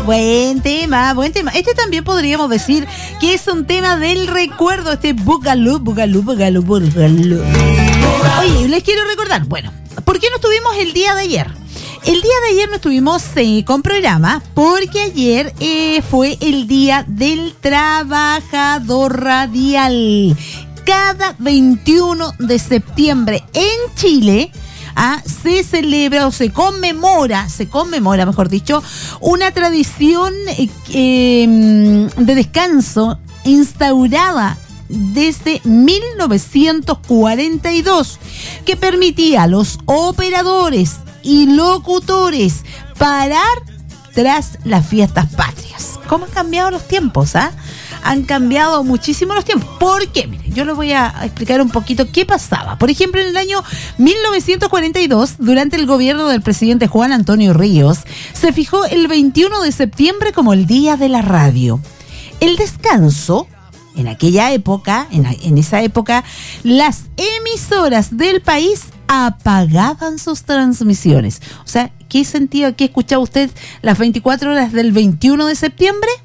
Buen tema, buen tema. Este también podríamos decir que es un tema del recuerdo, este Boogaloo. Oye, les quiero recordar, bueno, ¿por qué no estuvimos el día de ayer? El día de ayer no estuvimos con programa porque ayer fue el Día del Trabajador Radial. Cada 21 de septiembre en Chile se celebra o se conmemora, mejor dicho, una tradición de descanso instaurada desde 1942 que permitía a los operadores y locutores parar tras las fiestas patrias. ¿Cómo han cambiado los tiempos? Han cambiado muchísimo los tiempos. ¿Por qué? Mire, yo les voy a explicar un poquito qué pasaba. Por ejemplo, en el año 1942, durante el gobierno del presidente Juan Antonio Ríos, se fijó el 21 de septiembre como el Día de la Radio. El descanso, en aquella época, en esa época, las emisoras del país apagaban sus transmisiones. O sea, ¿qué sentía, qué escuchaba usted las 24 horas del 21 de septiembre?